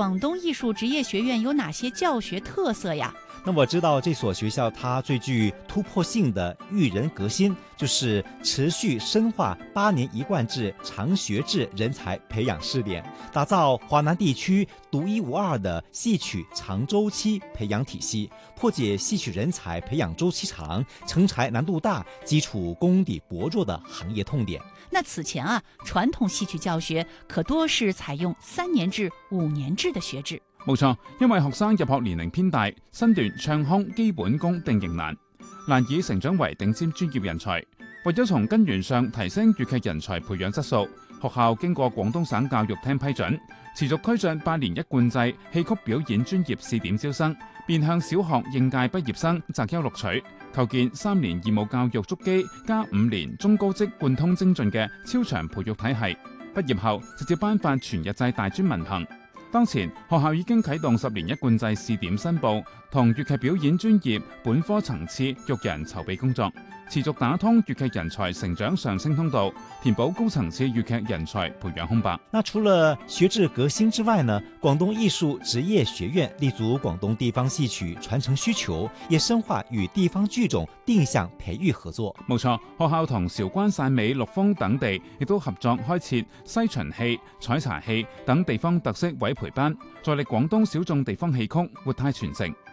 广东艺术职业学院有哪些教学特色呀？ 那我知道这所学校它最具突破性的育人革新，就是持续深化8年一贯制长学制人才培养试点，打造华南地区独一无二的戏曲长周期培养体系，破解戏曲人才培养周期长、成才难度大、基础功底薄弱的行业痛点。 那此前传统戏曲教學可多是採用3年制、5年制的學制。 冇錯，因為學生入學年齡偏大，身段唱腔基本功定型難以成長為頂尖專業人才。為咗從根源上提升粵劇人才培養質素，學校經過廣東省教育廳批准，持續推進8年一貫制戲曲表演專業試點招生，面向小學應屆畢業生擇優錄取，構建3年義務教育築基加5年中高職貫通精進嘅超長培育體系。畢業後直接頒發全日制大專文憑。當前學校已經啟動10年一貫制試點申報同粵劇表演專業本科層次育人籌備工作，持續打通粵劇人才成長上升通道，填補高層次粵劇人才培養空白。 那除了學制革新之外呢，廣東藝術職業學院立足廣東地方戲曲傳承需求，也深化與地方劇種定向培育合作。 冇錯，學校同韶關、汕尾、陸豐等地亦都合作開設西巡戲、採茶戲等地方特色委培班，助力廣東小眾地方戲曲活態傳承。